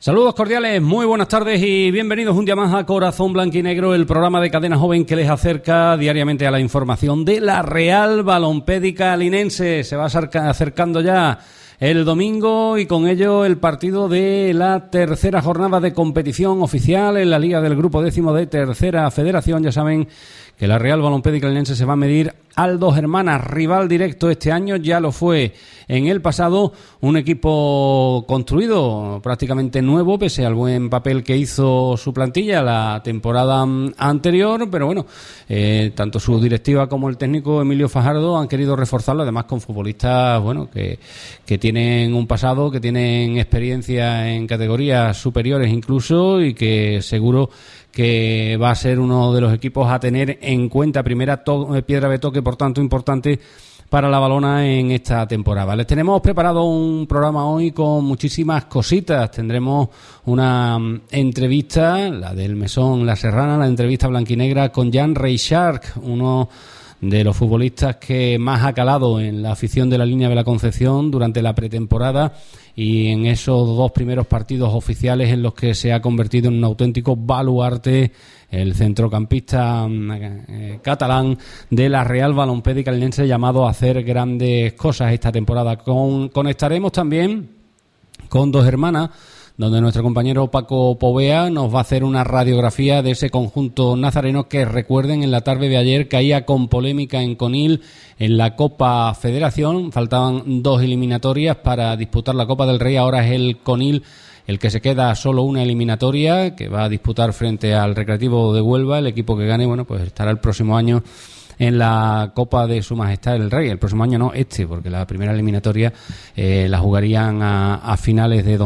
Saludos cordiales, muy buenas tardes y bienvenidos un día más a Corazón Blanquinegro, el programa de Cadena Joven que les acerca diariamente a la información de la Real Balompédica Linense. Se va acercando ya el domingo y con ello el partido de la tercera jornada de competición oficial en la Liga del Grupo Décimo de Tercera Federación. Ya saben que la Real Balompédica Linense se va a medir al Dos Hermanas, rival directo este año, ya lo fue en el pasado, un equipo construido prácticamente nuevo, pese al buen papel que hizo su plantilla la temporada anterior, pero bueno, tanto su directiva como el técnico Emilio Fajardo han querido reforzarlo, además con futbolistas, bueno, que tienen un pasado, que tienen experiencia en categorías superiores incluso, y que seguro que va a ser uno de los equipos a tener en cuenta, primera piedra de toque, por tanto, importante para la Valona en esta temporada. Les tenemos preparado un programa hoy con muchísimas cositas. Tendremos una entrevista, la del Mesón La Serrana, la entrevista blanquinegra con Jan Reixach, uno de los futbolistas que más ha calado en la afición de la Línea de la Concepción durante la pretemporada y en esos dos primeros partidos oficiales en los que se ha convertido en un auténtico baluarte el centrocampista catalán de la Real Balompédica Linense, llamado a hacer grandes cosas esta temporada. Conectaremos también con Dos Hermanas, donde nuestro compañero Paco Povea nos va a hacer una radiografía de ese conjunto nazareno que, recuerden, en la tarde de ayer caía con polémica en Conil en la Copa Federación. Faltaban dos eliminatorias para disputar la Copa del Rey. Ahora es el Conil el que se queda solo una eliminatoria que va a disputar frente al Recreativo de Huelva. El equipo que gane, bueno, pues estará el próximo año en la Copa de Su Majestad el Rey. El próximo año no, porque la primera eliminatoria la jugarían a finales de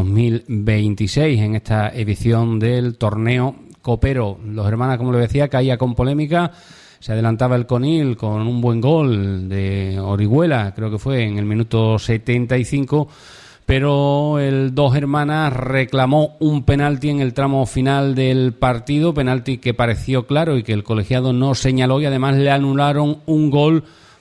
2026 en esta edición del torneo copero. Los Hermanas, como les decía, caía con polémica. Se adelantaba el Conil con un buen gol de Orihuela, creo que fue en el minuto 75, pero el Dos Hermanas reclamó un penalti en el tramo final del partido, penalti que pareció claro y que el colegiado no señaló, y además le anularon un gol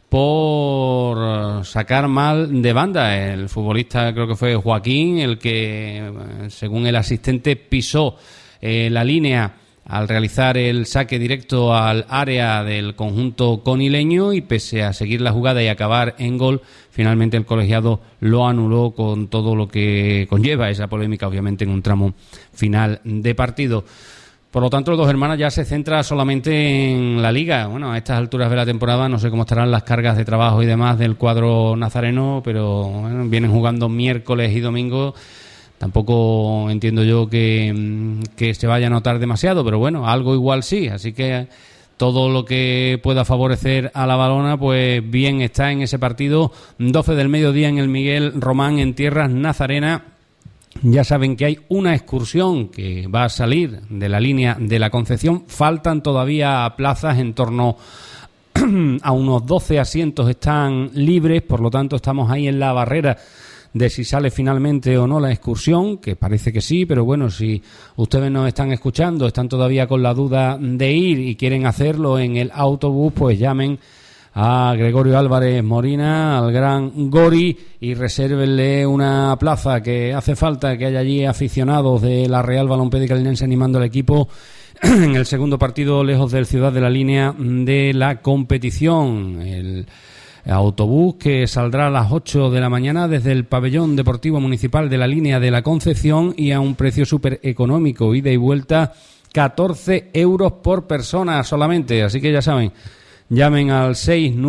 por sacar mal de banda. El futbolista, creo que fue Joaquín, el que, según el asistente, pisó la línea al realizar el saque directo al área del conjunto conileño, y pese a seguir la jugada y acabar en gol, finalmente el colegiado lo anuló, con todo lo que conlleva esa polémica, obviamente, en un tramo final de partido. Por lo tanto, los Dos Hermanas ya se centra solamente en la Liga. Bueno, a estas alturas de la temporada no sé cómo estarán las cargas de trabajo y demás del cuadro nazareno, pero bueno, vienen jugando miércoles y domingo. Tampoco entiendo yo que se vaya a notar demasiado, pero bueno, algo igual sí. Así que todo lo que pueda favorecer a la Valona, pues bien está en ese partido. 12 del mediodía en el Miguel Román, en tierras nazarenas. Ya saben que hay una excursión que va a salir de la Línea de la Concepción. Faltan todavía plazas, en torno a unos 12 asientos están libres, por lo tanto estamos ahí en la barrera de si sale finalmente o no la excursión, que parece que sí, pero bueno, si ustedes nos están escuchando, están todavía con la duda de ir y quieren hacerlo en el autobús, pues llamen a Gregorio Álvarez Morina, al gran Gori, y resérvenle una plaza, que hace falta que haya allí aficionados de la Real Balompédica Linense animando al equipo en el segundo partido lejos del Ciudad de la Línea de la competición. El autobús que saldrá a las 8 de la mañana desde el pabellón deportivo municipal de la Línea de la Concepción, y a un precio súper económico, ida y vuelta 14 euros por persona solamente. Así que ya saben, llamen al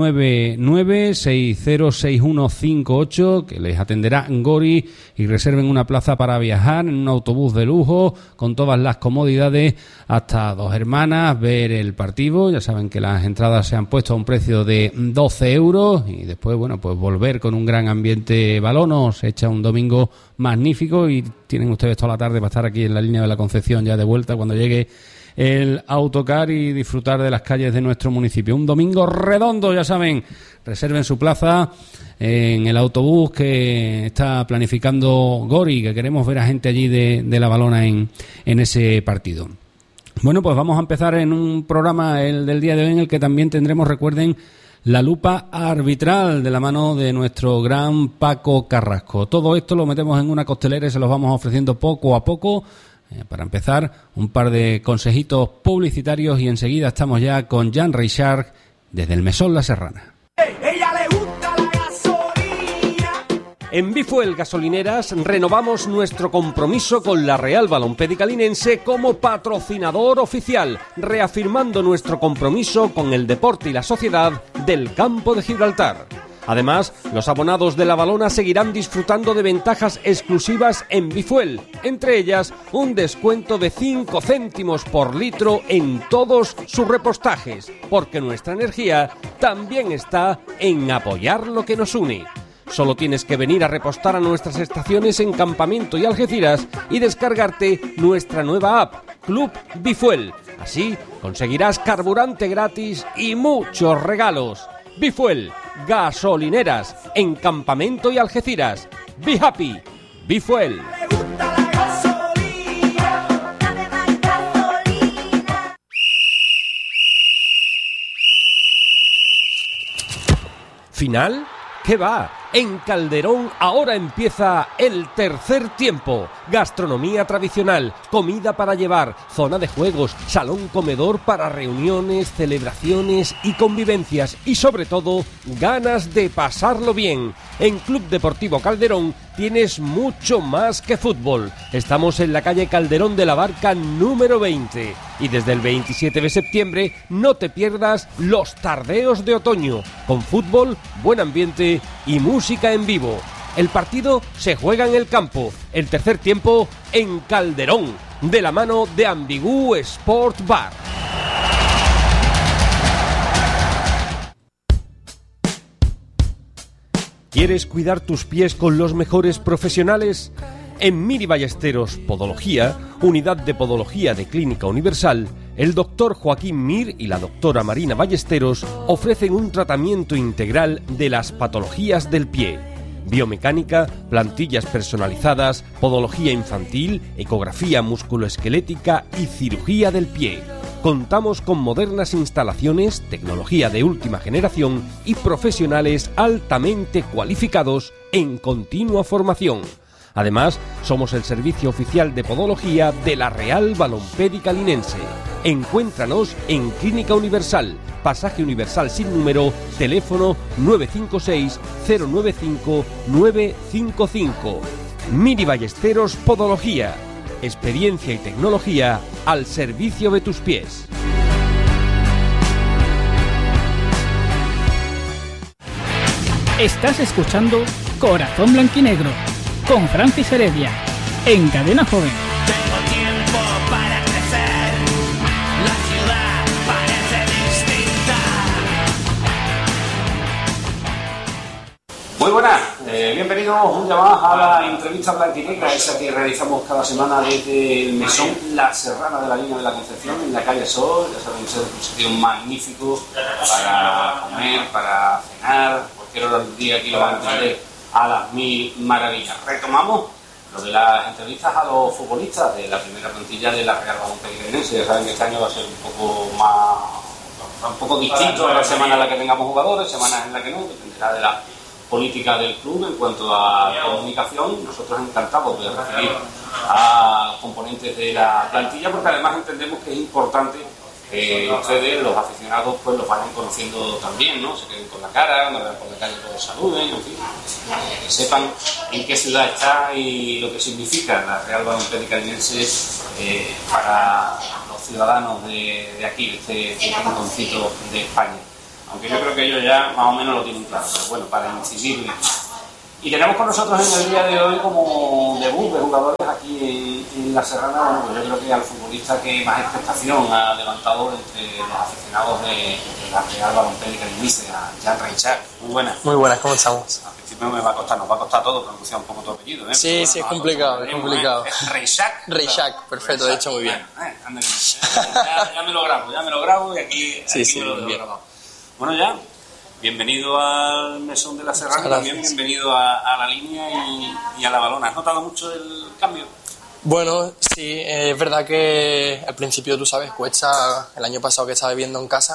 699-606158, que les atenderá Gori, y reserven una plaza para viajar en un autobús de lujo con todas las comodidades hasta Dos Hermanas, ver el partido. Ya saben que las entradas se han puesto a un precio de 12 euros y después, bueno, pues volver con un gran ambiente balono. Se echa un domingo magnífico y tienen ustedes toda la tarde para estar aquí en la Línea de la Concepción, ya de vuelta cuando llegue el autocar, y disfrutar de las calles de nuestro municipio. Un domingo redondo, ya saben. Reserven su plaza en el autobús que está planificando Gori, que queremos ver a gente allí de la Valona en ese partido. Bueno, pues vamos a empezar en un programa, el del día de hoy, en el que también tendremos, recuerden, la lupa arbitral de la mano de nuestro gran Paco Carrasco. Todo esto lo metemos en una costelera y se los vamos ofreciendo poco a poco. Para empezar, un par de consejitos publicitarios y enseguida estamos ya con Jan Reixac desde el Mesón La Serrana. Ella le gusta la gasolina. En Bifuel Gasolineras renovamos nuestro compromiso con la Real Balompédica Linense como patrocinador oficial, reafirmando nuestro compromiso con el deporte y la sociedad del Campo de Gibraltar. Además, los abonados de la Balona seguirán disfrutando de ventajas exclusivas en Bifuel, entre ellas un descuento de 5 céntimos por litro en todos sus repostajes, porque nuestra energía también está en apoyar lo que nos une. Solo tienes que venir a repostar a nuestras estaciones en Campamento y Algeciras y descargarte nuestra nueva app, Club Bifuel. Así conseguirás carburante gratis y muchos regalos. Bifuel, gasolineras, en Campamento y Algeciras. Be happy, Bifuel. ¿Final? ¿Qué va? En Calderón ahora empieza el tercer tiempo. Gastronomía tradicional, comida para llevar, zona de juegos, salón comedor para reuniones, celebraciones y convivencias. Y sobre todo, ganas de pasarlo bien. En Club Deportivo Calderón tienes mucho más que fútbol. Estamos en la calle Calderón de la Barca número 20. Y desde el 27 de septiembre no te pierdas los tardeos de otoño. Con fútbol, buen ambiente y música en vivo. El partido se juega en el campo. El tercer tiempo en Calderón. De la mano de Ambigú Sport Bar. ¿Quieres cuidar tus pies con los mejores profesionales? En Miri Ballesteros Podología, unidad de podología de Clínica Universal, el doctor Joaquín Mir y la doctora Marina Ballesteros ofrecen un tratamiento integral de las patologías del pie. Biomecánica, plantillas personalizadas, podología infantil, ecografía musculoesquelética y cirugía del pie. Contamos con modernas instalaciones, tecnología de última generación y profesionales altamente cualificados en continua formación. Además, somos el servicio oficial de podología de la Real Balompédica Linense. Encuéntranos en Clínica Universal, Pasaje Universal sin número, teléfono 956 095 955. Miri Ballesteros Podología. Experiencia y tecnología al servicio de tus pies. Estás escuchando Corazón Blanquinegro con Francis Heredia en Cadena Joven. Tengo tiempo para crecer. La ciudad parece distinta. Muy buenas, bienvenidos un día más a la entrevista blanquinegra, esa que realizamos cada semana desde el Mesón La Serrana de la Línea de la Concepción, en la calle Sol. Ya saben, es un sitio magnífico para comer, para cenar, cualquier hora del día aquí lo van a entender a las mil maravillas. Retomamos lo de las entrevistas a los futbolistas de la primera plantilla de la Real Balompédica Linense. Ya saben que este año va a ser un poco distinto a la semana en la que tengamos jugadores, semanas en la que no, dependerá de la política del club en cuanto a comunicación. Nosotros encantados de recibir a los componentes de la plantilla, porque además entendemos que es importante que ustedes, los aficionados, pues los vayan conociendo también, ¿no? Se queden con la cara, cuando vean por la calle todos saluden, en fin, que sepan en qué ciudad está y lo que significa la Real Balompédica Linense para los ciudadanos de aquí, de este rinconcito de España. Aunque yo creo que ellos ya más o menos lo tienen claro, pero bueno, para incidirle. Y tenemos con nosotros en el día de hoy como debut de jugadores aquí en La Serrana. Bueno, pues yo creo que al futbolista que más expectación ha levantado entre los aficionados de la Real Balompédica Linense, a Jan Reixac. Muy buenas. Muy buenas, ¿cómo estamos? Al principio nos va a costar todo pronunciar un poco tu apellido, ¿eh? Sí, sí, es complicado, es complicado. Reixac. Reixac, perfecto, de hecho muy bien. Ya me lo grabo y aquí Sí, me lo bien. grabado. Bueno, ya, bienvenido al Mesón de La Serrana, también bienvenido a la línea y a la Balona. ¿Has notado mucho el cambio? Bueno, sí, es verdad que al principio, tú sabes, cuesta. El año pasado que estaba viviendo en casa,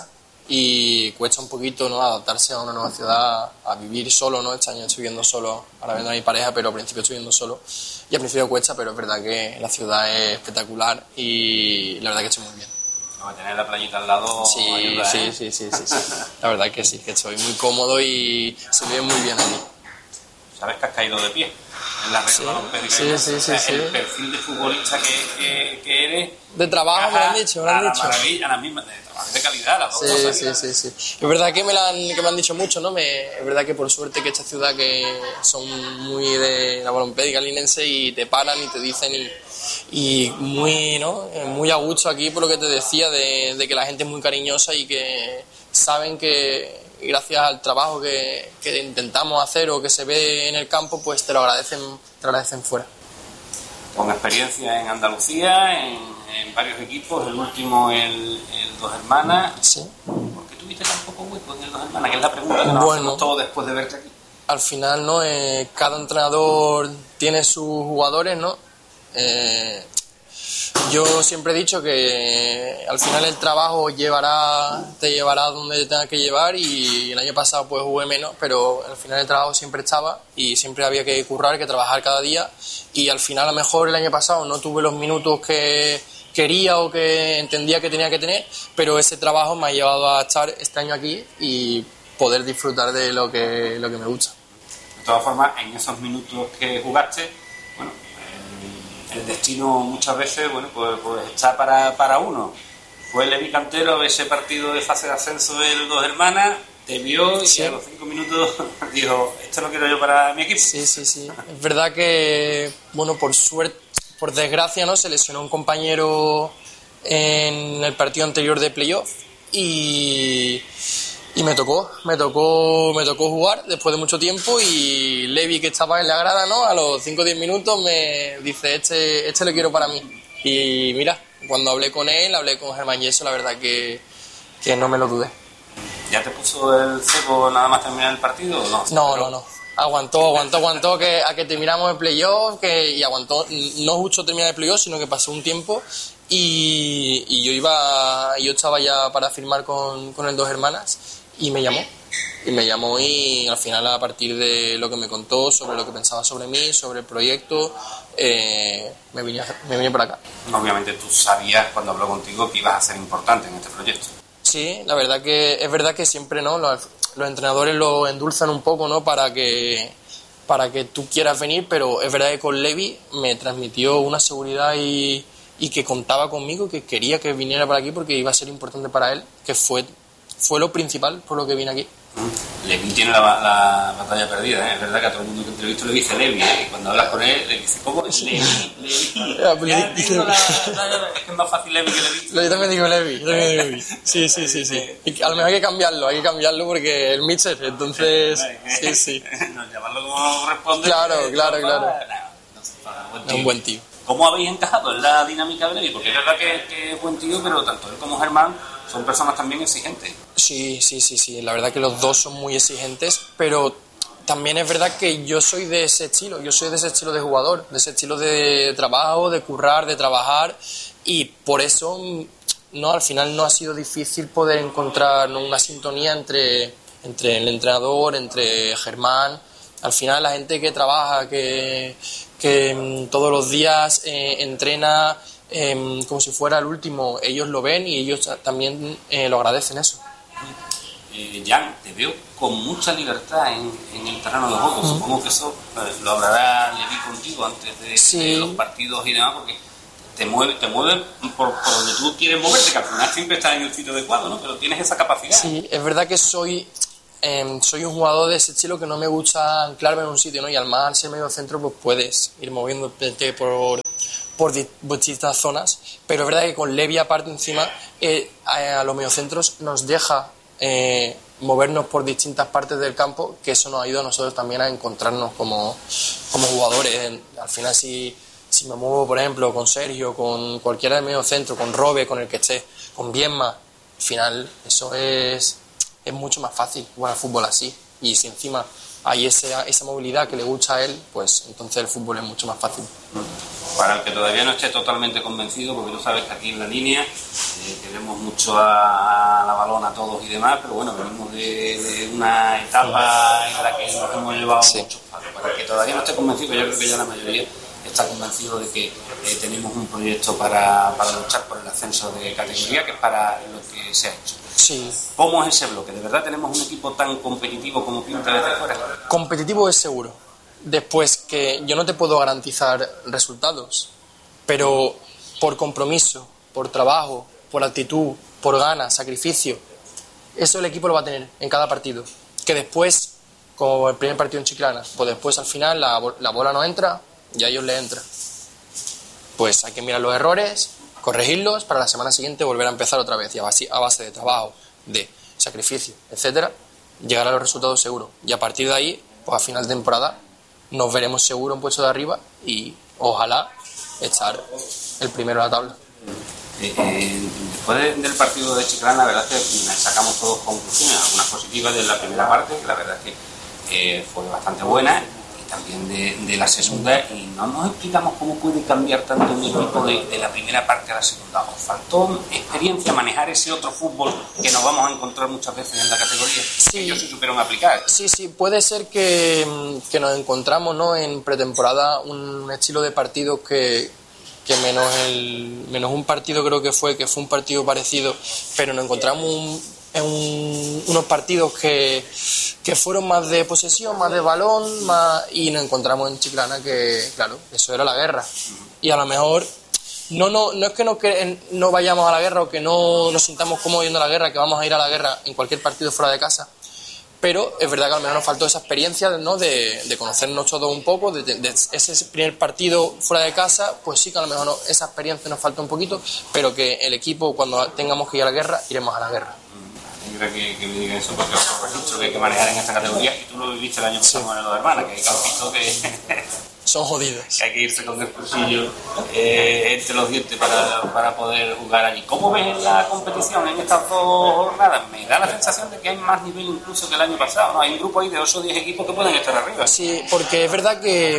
y cuesta un poquito, ¿no?, adaptarse a una nueva ciudad, a vivir solo, ¿no? Este año estoy viviendo solo, ahora viendo a mi pareja, pero al principio estoy viviendo solo y al principio cuesta, pero es verdad que la ciudad es espectacular y la verdad que estoy muy bien. Como tener la playita al lado Sí, ayuda, sí, ¿eh? sí. La verdad que sí, que estoy muy cómodo y se vive muy bien aquí. Sabes que has caído de pie en la red Sí, balompédica. sí, ¿no? sí, O sea, sí, el sí. perfil de futbolista que eres. De trabajo me lo han dicho, me lo han a la dicho. maravilla, a la misma, de trabajo de calidad, las dos cosas. Sí. Es verdad que me han dicho mucho, ¿no? Es verdad que por suerte que esta ciudad que son muy de la balompédica linense y te paran y te dicen y muy, ¿no?, muy a gusto aquí por lo que te decía de que la gente es muy cariñosa y que saben que gracias al trabajo que intentamos hacer o que se ve en el campo, pues te lo agradecen fuera. Con experiencia en Andalucía, en varios equipos, el último el Dos Hermanas. Sí. ¿Por qué tuviste tan poco hueco en el Dos Hermanas? Que es la pregunta que nos Bueno. hacemos todos después de verte aquí. Al final, ¿no? Cada entrenador tiene sus jugadores, ¿no? Yo siempre he dicho que al final el trabajo te llevará donde te tenga que llevar y el año pasado pues jugué menos, pero al final el trabajo siempre estaba y siempre había que currar, que trabajar cada día y al final a lo mejor el año pasado no tuve los minutos que quería o que entendía que tenía que tener, pero ese trabajo me ha llevado a estar este año aquí y poder disfrutar de lo que me gusta. De todas formas, en esos minutos que jugaste, bueno, el destino muchas veces, bueno, pues está para uno. Fue Levi Cantero ese partido de fase de ascenso del Dos Hermanas, te vio y Sí. a los 5 minutos dijo, esto lo quiero yo para mi equipo. Sí. Es verdad que, bueno, por desgracia, ¿no?, se lesionó un compañero en el partido anterior de playoff y me tocó jugar después de mucho tiempo y Levi, que estaba en la grada, ¿no?, a los 5 o 10 minutos me dice, este lo quiero para mí. Y mira, cuando hablé con Germán Yeso, la verdad que no me lo dudé. ¿Ya te puso el cebo nada más terminar el partido o no? No. Aguantó a que terminamos el playoff y aguantó, no justo terminar el playoff, sino que pasó un tiempo y yo estaba ya para firmar con el Dos Hermanas y me llamó y al final, a partir de lo que me contó sobre lo que pensaba sobre mí, sobre el proyecto, me vine por acá. Obviamente tú sabías cuando habló contigo que ibas a ser importante en este proyecto. Sí, la verdad que es verdad que siempre, ¿no?, los entrenadores lo endulzan un poco, ¿no?, para que tú quieras venir, pero es verdad que con Levi me transmitió una seguridad y que contaba conmigo, que quería que viniera para aquí porque iba a ser importante para él, que fue lo principal por lo que vine aquí. Levi tiene la batalla perdida, ¿eh? Es verdad que a todo el mundo que entrevisto le dice Levi, ¿eh? Y cuando hablas con él le dice, ¿cómo es Levi? Ya, pues, Ya entiendo es que es más fácil Levi que Levi. Yo también digo Levi. Sí. Y a lo mejor hay que cambiarlo porque el Mitchell, entonces, sí. No, llamarlo como corresponde. Claro. No se enfada, buen Es tío. un buen tío. ¿Cómo habéis encajado en la dinámica de Levi? Porque es verdad que es buen tío, pero tanto él como Germán son personas también exigentes. Sí. La verdad que los dos son muy exigentes, pero también es verdad que yo soy de ese estilo. Yo soy de ese estilo de jugador, de ese estilo de trabajo, de currar, de trabajar. Y por eso, no, al final no ha sido difícil poder encontrar, ¿no?, una sintonía entre el entrenador, entre Germán. Al final, la gente que trabaja, que todos los días entrena como si fuera el último, ellos lo ven y ellos también lo agradecen eso. Jan, te veo con mucha libertad en el terreno de juego. Supongo que eso lo hablará Levi contigo antes de los partidos y demás, porque te mueve por donde tú quieres moverte, que al final siempre estás en el sitio adecuado, ¿no? Pero tienes esa capacidad. Sí, es verdad que soy un jugador de ese estilo que no me gusta anclarme en un sitio, ¿no? Y al ser medio centro, pues puedes ir moviéndote por distintas zonas, pero es verdad que con Levi aparte encima a los mediocentros nos deja movernos por distintas partes del campo, que eso nos ayuda a nosotros también a encontrarnos como jugadores. Al final, si me muevo, por ejemplo, con Sergio, con cualquiera del mediocentro, con Robe, con el que esté, con Bienma, al final eso es mucho más fácil jugar al fútbol así. Y si encima hay esa movilidad que le gusta a él, pues entonces el fútbol es mucho más fácil. Para el que todavía no esté totalmente convencido, porque tú sabes que aquí en la línea queremos mucho a la Balona todos y demás, pero bueno, venimos de una etapa en la que nos hemos llevado muchos palos. Para que todavía no esté convencido, yo creo que ya la mayoría está convencido de que tenemos un proyecto para luchar por el ascenso de categoría, que es para lo que se ha hecho. Sí. ¿Cómo es ese bloque? ¿De verdad tenemos un equipo tan competitivo como pinta desde fuera? Competitivo es seguro. Después, que yo no te puedo garantizar resultados, pero por compromiso, por trabajo, por actitud, por ganas, sacrificio, eso el equipo lo va a tener en cada partido. Que después, como el primer partido en Chiclana, pues después al final la bola no entra y a ellos les entra. Pues hay que mirar los errores, corregirlos para la semana siguiente volver a empezar otra vez, y a base de trabajo, de sacrificio, etcétera, llegar a los resultados seguros. Y a partir de ahí, pues a final de temporada nos veremos seguro en puesto de arriba y ojalá echar el primero a la tabla. Después del partido de Chiclana, la verdad es que sacamos todos conclusiones, algunas positivas de la primera parte, que la verdad es que fue bastante buena, y también de la segunda, y no nos explicamos cómo puede cambiar tanto un equipo de la primera parte a la segunda. ¿Os faltó experiencia, manejar ese otro fútbol que nos vamos a encontrar muchas veces en la categoría? Sí. Que ellos se supieron aplicar. Sí, puede ser que nos encontramos, ¿no?, en pretemporada un estilo de partido que menos un partido creo que fue un partido parecido, pero nos encontramos en unos partidos que fueron más de posesión, más de balón, y nos encontramos en Chiclana que, claro, eso era la guerra. Y a lo mejor no es que no vayamos a la guerra o que no nos sintamos cómodos yendo a la guerra, que vamos a ir a la guerra en cualquier partido fuera de casa, pero es verdad que a lo mejor nos faltó esa experiencia, ¿no?, de conocernos todos un poco, de ese primer partido fuera de casa, pues sí que a lo mejor esa experiencia nos falta un poquito, pero que el equipo, cuando tengamos que ir a la guerra, iremos a la guerra. Yo creo que me digan eso, porque os he dicho que hay que manejar en esta categoría, y tú lo viviste el año pasado en el Dos Hermanas, que hay campitos que Son jodidos. que hay que irse con el cuchillo entre los dientes para poder jugar allí. ¿Cómo ves la competición en estas dos jornadas? Me da la sensación de que hay más nivel incluso que el año pasado, ¿no? Hay un grupo ahí de 8 o 10 equipos que pueden estar arriba. Sí, porque es verdad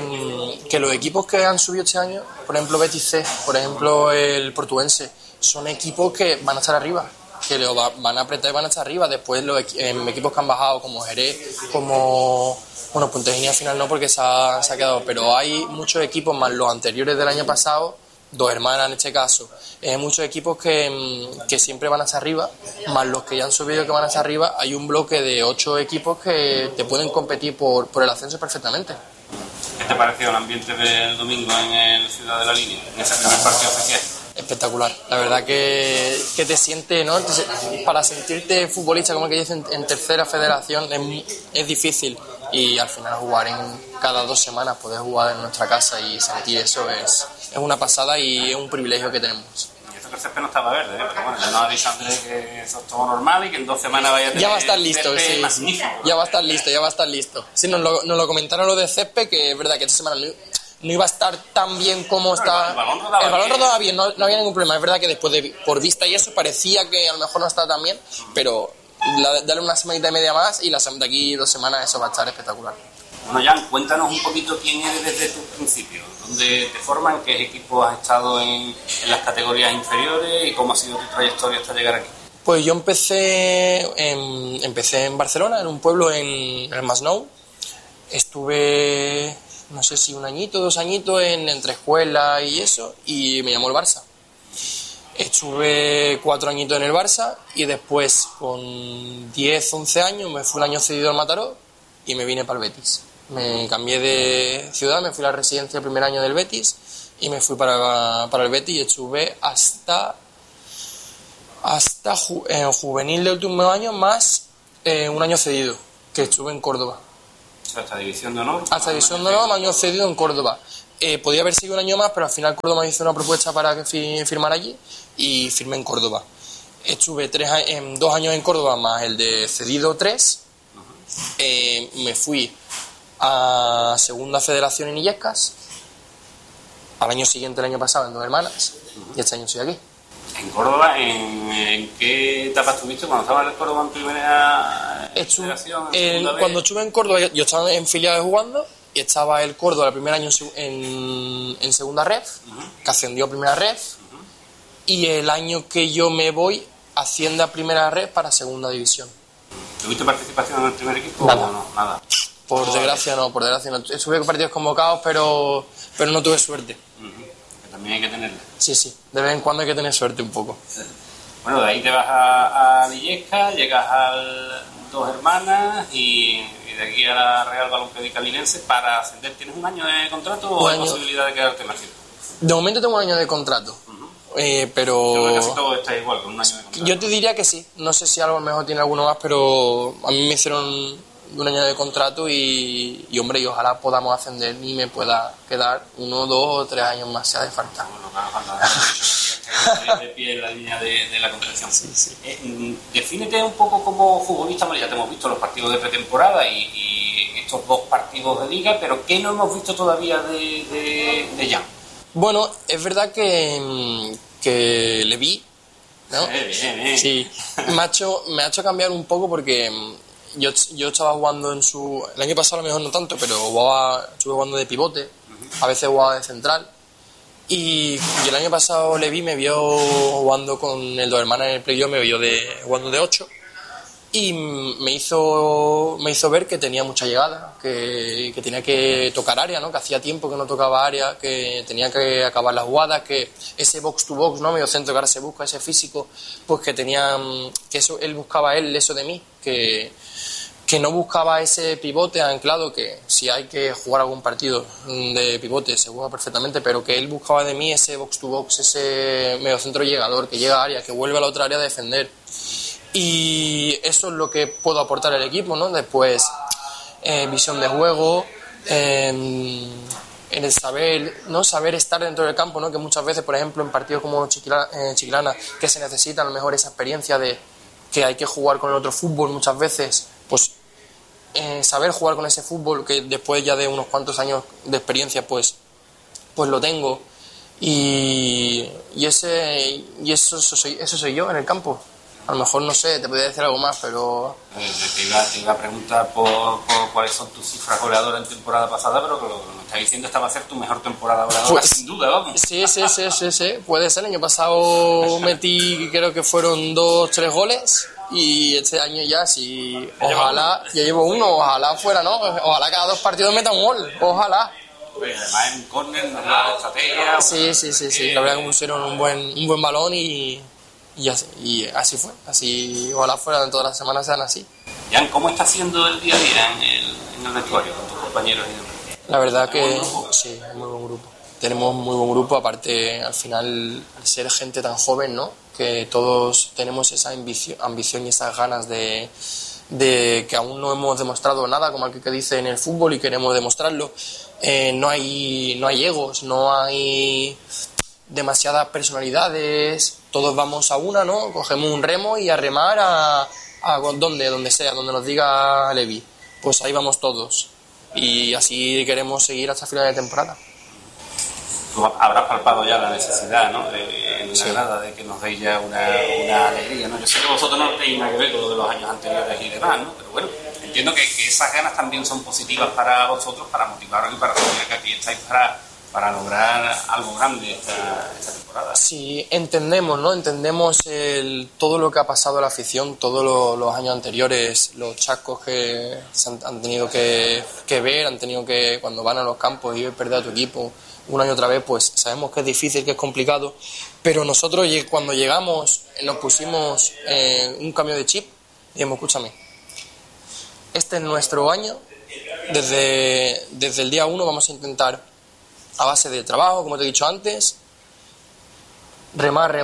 que los equipos que han subido este año, por ejemplo Betis C, por ejemplo el Portuense, son equipos que van a estar arriba, que van a apretar y van a estar arriba. Después los equipos que han bajado, como Jerez, como... Bueno, Puntejini al final no, porque se ha quedado, pero hay muchos equipos más los anteriores del año pasado, Dos Hermanas en este caso, muchos equipos que siempre van hacia arriba, más los que ya han subido que van hacia arriba. Hay un bloque de 8 equipos que te pueden competir por el ascenso perfectamente. ¿Qué te pareció el ambiente del domingo en el Ciudad de la Línea, en ese primer partido oficial? Espectacular, la verdad que te sientes, ¿no? Para sentirte futbolista, como que dicen, en tercera federación es difícil, y al final jugar cada 2 semanas, poder jugar en nuestra casa y sentir eso es una pasada y es un privilegio que tenemos. Y eso que el césped no estaba verde, pero bueno, ya nos ha dicho Andrés que eso es todo normal y que en 2 semanas vaya a tener... Ya va a estar listo, sí. Magnífico. Ya va a estar listo. Sí, nos lo comentaron lo de césped, que es verdad que esta semana no iba a estar tan bien como está. El balón rodaba bien, no había ningún problema. Es verdad que después por vista y eso parecía que a lo mejor no estaba tan bien, pero dale una semanita y media más y de aquí 2 semanas eso va a estar espectacular. Bueno, Jan, cuéntanos un poquito quién eres desde tus principios, dónde te forman, qué equipos has estado en las categorías inferiores y cómo ha sido tu trayectoria hasta llegar aquí. Pues yo empecé en Barcelona, en un pueblo en el Masnou. Estuve, no sé si 1 añito, 2 añitos entre escuela y eso, y me llamó el Barça. Estuve 4 añitos en el Barça y después con 10, 11 años me fui un año cedido al Mataró y me vine para el Betis. Me cambié de ciudad, me fui a la residencia el primer año del Betis y me fui para el Betis y estuve hasta juvenil de último año más 1 año cedido, que estuve en Córdoba. Hasta División de Honor. Hasta División de Honor, un año cedido en Córdoba. Podía haber sido 1 año más, pero al final Córdoba me hizo una propuesta para que firmara allí y firmé en Córdoba. Estuve 2 años en Córdoba más el de cedido 3. Me fui a Segunda Federación en Illescas. Al año siguiente, el año pasado, en Dos Hermanas. Y este año estoy aquí. ¿En Córdoba? ¿En qué etapa estuviste cuando estabas en Córdoba en primera federación? Cuando estuve en Córdoba, yo estaba en filiales jugando y estaba el Córdoba el primer año en segunda red, que ascendió a primera red. y el año que yo me voy asciende a primera red para segunda división. ¿Tuviste participación en el primer equipo? Nada. ¿O no? Nada. Por desgracia no. Estuve con partidos convocados, pero no tuve suerte. Que también hay que tenerla. Sí, de vez en cuando hay que tener suerte un poco. Bueno, de ahí te vas a Lillesca, llegas al Dos Hermanas y de aquí a la Real Balompédica Linense para ascender. ¿Tienes un año de contrato o hay posibilidad de quedarte en la firma? De momento tengo un año de contrato, pero... Yo creo que casi todo está igual, con un año de contrato. Yo te diría que sí. No sé si a lo mejor tiene alguno más, pero a mí me hicieron un año de contrato y hombre, y ojalá podamos ascender y me pueda quedar 1, 2 o 3 años más si hace falta. Bueno, claro, falta de pie en la línea de la competición. Sí. Defínete un poco como futbolista, ya te hemos visto los partidos de pretemporada y estos 2 partidos de liga, pero ¿qué no hemos visto todavía de Jan? Bueno, es verdad que le vi, ¿no? Bien. Sí, me ha hecho cambiar un poco porque yo estaba jugando el año pasado a lo mejor no tanto, pero estuve jugando de pivote, a veces jugaba de central. Y el año pasado Levi me vio jugando con el Dos Hermanas en el playoff, me vio jugando de 8 y me hizo ver que tenía mucha llegada, que tenía que tocar área, ¿no? Que hacía tiempo que no tocaba área, que tenía que acabar las jugadas, que ese box to box, ¿no? Medio centro que ahora se busca, ese físico, pues que eso él buscaba eso de mí, que no buscaba ese pivote anclado, que si hay que jugar algún partido de pivote se juega perfectamente, pero que él buscaba de mí ese box to box, ese mediocentro llegador, que llega a área, que vuelve a la otra área a defender. Y eso es lo que puedo aportar al equipo, ¿no? Después, visión de juego, en el saber estar dentro del campo, ¿no? Que muchas veces, por ejemplo, en partidos como Chiclana, que se necesita a lo mejor esa experiencia de que hay que jugar con el otro fútbol muchas veces, pues saber jugar con ese fútbol que después ya de unos cuantos años de experiencia pues lo tengo y eso soy yo en el campo. A lo mejor no sé, te podría decir algo más, pero te iba a preguntar por cuáles son tus cifras goleadoras en temporada pasada, pero lo que me estás diciendo esta va a ser tu mejor temporada goleadora, pues, sin duda, vamos. Sí, puede ser. El año pasado metí, creo que fueron 2-3 goles. Y este año ya, si ojalá, ya llevo uno, ojalá fuera, ¿no? Ojalá cada 2 partidos meta un gol, ojalá. Además en córner, no es la estrategia. Sí. La verdad que pusieron un buen balón y así fue. Así, ojalá fuera, todas las semanas sean así. Jan, ¿cómo está siendo el día a día en el vestuario con tus compañeros y demás? La verdad que sí, muy buen grupo. Tenemos muy buen grupo, aparte al final, al ser gente tan joven, ¿no? Que todos tenemos esa ambición y esas ganas de que aún no hemos demostrado nada, como el que dice en el fútbol, y queremos demostrarlo. No hay egos, no hay demasiadas personalidades, todos vamos a una, ¿no? Cogemos un remo y a remar a donde sea, donde nos diga Levi. Pues ahí vamos todos. Y así queremos seguir hasta final de temporada. Tú habrás palpado ya la necesidad, ¿no? En la grada de que nos deis ya una alegría, ¿no? Yo sé que vosotros no tenéis nada que ver con lo de los años anteriores y demás, ¿no? Pero bueno, entiendo que esas ganas también son positivas para vosotros, para motivaros y para saber que aquí estáis para lograr algo grande esta temporada. Sí, entendemos, ¿no? Entendemos todo lo que ha pasado a la afición, todos los años anteriores, los chascos que han tenido que ver, han tenido que, cuando van a los campos y perder a tu equipo una y otra vez, pues sabemos que es difícil, que es complicado, pero nosotros cuando llegamos nos pusimos un cambio de chip y dijimos, escúchame, este es nuestro año, desde el día 1 vamos a intentar, a base de trabajo, como te he dicho antes, remar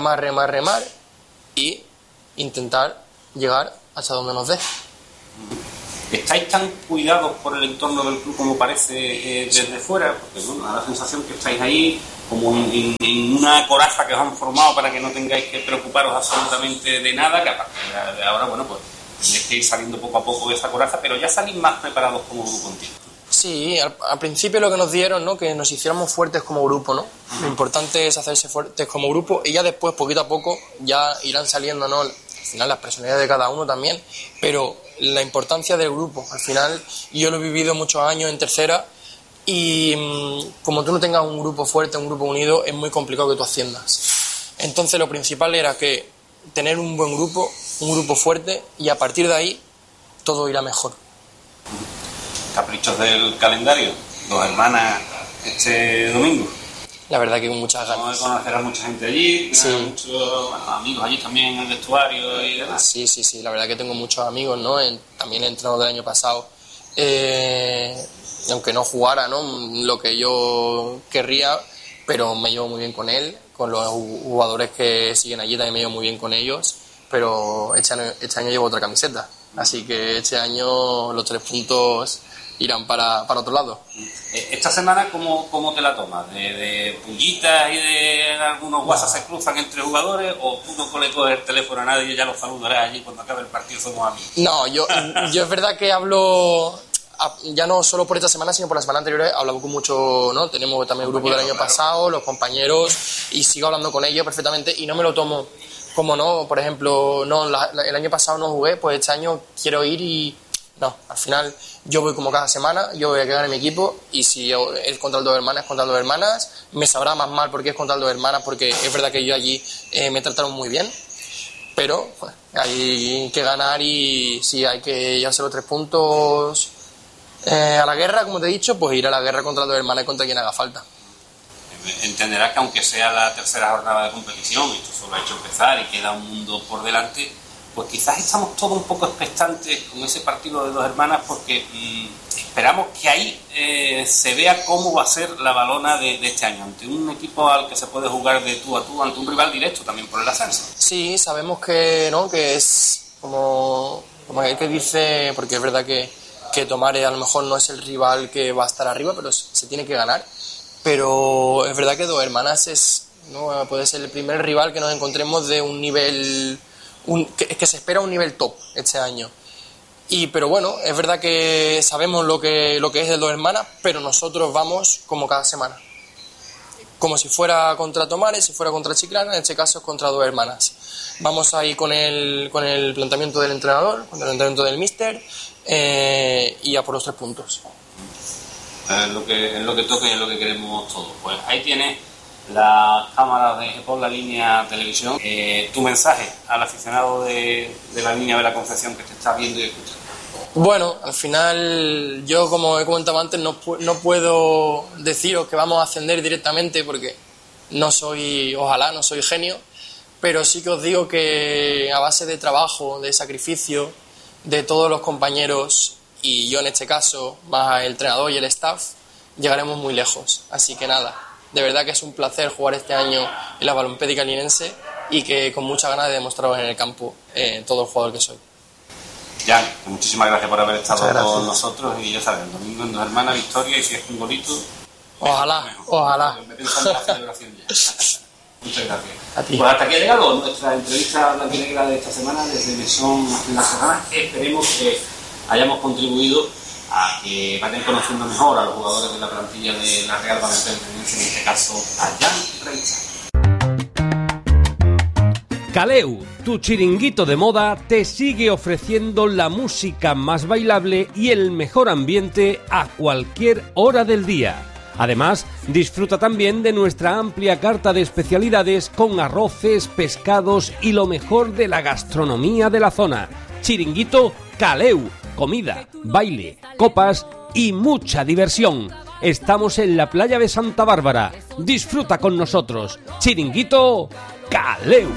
y intentar llegar hasta donde nos dé. ¿Estáis tan cuidados por el entorno del club como parece desde fuera? Porque bueno, da la sensación que estáis ahí como en una coraza que os han formado para que no tengáis que preocuparos absolutamente de nada, que a partir de ahora, bueno, pues tenéis que ir saliendo poco a poco de esa coraza, pero ya salís más preparados como grupo, entiendo. Sí, al principio lo que nos dieron, ¿no? Que nos hiciéramos fuertes como grupo, ¿no? Lo importante es hacerse fuertes como grupo y ya después, poquito a poco, ya irán saliendo, ¿no? Al final las personalidades de cada uno también, pero la importancia del grupo. Al final yo lo he vivido muchos años en tercera y como tú no tengas un grupo fuerte, un grupo unido, es muy complicado que tú asciendas. Entonces lo principal era que tener un buen grupo, un grupo fuerte, y a partir de ahí todo irá mejor. Caprichos del calendario, 2 hermanas este domingo. La verdad que con muchas Vamos ganas. a conocer a mucha gente allí, Sí. muchos amigos allí también en el vestuario y demás. Sí, la verdad que tengo muchos amigos, ¿no? También he entrenado del año pasado. Y aunque no jugara, ¿no?, lo que yo querría, pero me llevo muy bien con él, con los jugadores que siguen allí también me llevo muy bien con ellos, pero este año llevo otra camiseta, así que este año los 3 puntos irán para otro lado. Esta semana, ¿cómo te la tomas? ¿De pullitas y de algunos WhatsApp se cruzan entre jugadores, o tú no le coges el teléfono a nadie y ya los saludarás allí cuando acabe el partido, somos amigos? No, yo es verdad que hablo, ya no solo por esta semana, sino por la semana anterior, hablamos con mucho, ¿no? Tenemos también el grupo del año pasado, los compañeros, y sigo hablando con ellos perfectamente, y no me lo tomo como, no, por ejemplo, no, el año pasado no jugué, pues este año quiero ir y... No, al final yo voy como cada semana, yo voy a quedar en mi equipo, y si es contra el 2 hermanas, es contra el 2 hermanas, me sabrá más mal porque es contra el 2 hermanas, porque es verdad que yo allí me trataron muy bien, pero pues, hay que ganar, y si hay que llevarse los 3 puntos a la guerra, como te he dicho, pues ir a la guerra contra el 2 hermanas y contra quien haga falta. Entenderás que aunque sea la tercera jornada de competición, y esto solo ha hecho empezar y queda un mundo por delante, pues quizás estamos todos un poco expectantes con ese partido de 2 hermanas, porque esperamos que ahí se vea cómo va a ser la balona de este año, ante un equipo al que se puede jugar de tú a tú, ante un rival directo también por el ascenso. Sí, sabemos que, ¿no?, que es como el que dice, porque es verdad que Tomares a lo mejor no es el rival que va a estar arriba, pero se tiene que ganar. Pero es verdad que 2 hermanas ¿no?, puede ser el primer rival que nos encontremos de un nivel... que se espera un nivel top este año. Pero bueno, es verdad que sabemos lo que es el 2 hermanas, pero nosotros vamos como cada semana. Como si fuera contra Tomares, si fuera contra Chiclana, en este caso es contra 2 hermanas. Vamos ahí con el planteamiento del entrenador, con el planteamiento del míster, y a por los 3 puntos. Es lo que toca y es lo que queremos todos. Pues ahí tienes las cámaras de por la línea televisión. Tu mensaje al aficionado de la línea de la Concepción que te está viendo y escuchando. Bueno, al final yo, como he comentado antes, no puedo deciros que vamos a ascender directamente, porque ojalá no soy genio, pero sí que os digo que a base de trabajo, de sacrificio, de todos los compañeros, y yo en este caso, más el entrenador y el staff, llegaremos muy lejos. Así que nada, de verdad que es un placer jugar este año en la Balompédica linense, y que con muchas ganas de demostraros en el campo todo el jugador que soy. Jan, muchísimas gracias por haber estado con nosotros, y ya sabes, el domingo en 2 hermanas, victoria, y si es un golito... Ojalá. Me pensando en la celebración ya. Muchas gracias. A ti. Pues hasta aquí ha llegado nuestra entrevista blanquinegra de esta semana desde Mesón La Serrana. Esperemos que hayamos contribuido a que vayan conociendo mejor a los jugadores de la plantilla de la Real Balompédica linense, en este caso a Jan Reicha. Caleu, tu chiringuito de moda, te sigue ofreciendo la música más bailable y el mejor ambiente a cualquier hora del día. Además, disfruta también de nuestra amplia carta de especialidades con arroces, pescados y lo mejor de la gastronomía de la zona. Chiringuito Caleu, comida, baile, copas y mucha diversión. Estamos en la playa de Santa Bárbara. Disfruta con nosotros. Chiringuito Caleu.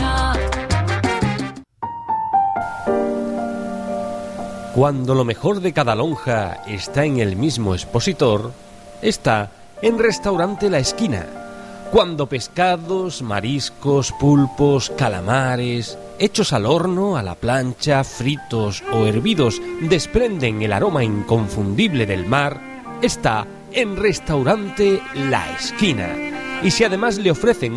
Cuando lo mejor de cada lonja está en el mismo expositor, está en Restaurante La Esquina. Cuando pescados, mariscos, pulpos, calamares, hechos al horno, a la plancha, fritos o hervidos, desprenden el aroma inconfundible del mar, está en Restaurante La Esquina. Y si además le ofrecen